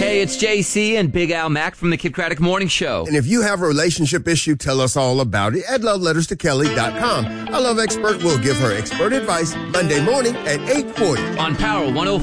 Hey, it's JC and Big Al Mack from the Kid Craddock Morning Show. And if you have a relationship issue, tell us all about it at loveletterstokelly.com. Our love expert will give her expert advice Monday morning at 8:40. On Power 105.